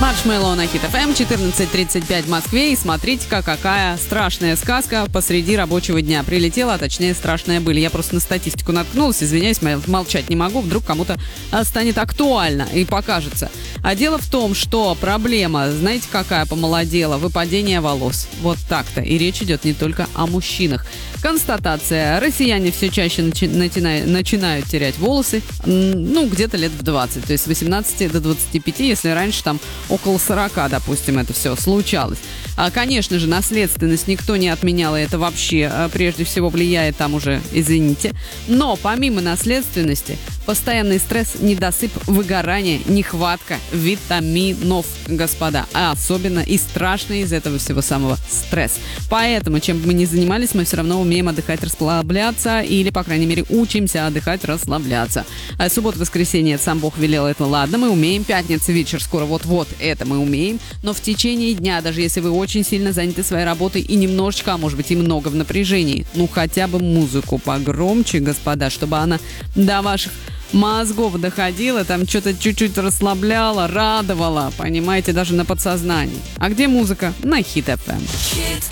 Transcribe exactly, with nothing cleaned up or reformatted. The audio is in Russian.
Маршмеллоу на Хит эф эм, четырнадцать тридцать пять в Москве. И смотрите-ка, какая страшная сказка посреди рабочего дня прилетела, а точнее страшная быль. Я просто на статистику наткнулась, извиняюсь, молчать не могу, вдруг кому-то станет актуально и покажется. А дело в том, что проблема, знаете, какая помолодела? Выпадение волос. Вот так-то. И речь идет не только о мужчинах. Констатация. Россияне все чаще начи- начина- начинают терять волосы, ну, где-то лет в двадцать, то есть с восемнадцати до двадцати пяти, если раньше там около сорока, допустим, это все случалось. А, конечно же, наследственность никто не отменял, и это вообще а, прежде всего влияет там уже, извините. Но помимо наследственности, постоянный стресс, недосып, выгорание, нехватка витаминов, господа. А особенно и страшно из этого всего самого стресс. Поэтому, чем бы мы ни занимались, мы все равно умеем отдыхать, расслабляться, или, по крайней мере, учимся отдыхать, расслабляться. А суббота-воскресенье, сам Бог велел, это ладно, мы умеем. Пятница, вечер, скоро вот-вот, это мы умеем. Но в течение дня, даже если вы очень сильно заняты своей работой и немножечко, а может быть и много в напряжении, ну хотя бы музыку погромче, господа, чтобы она до ваших мозгов доходила, там что-то чуть-чуть расслабляла, радовала, понимаете, даже на подсознании. А где музыка? На Хит эф эм.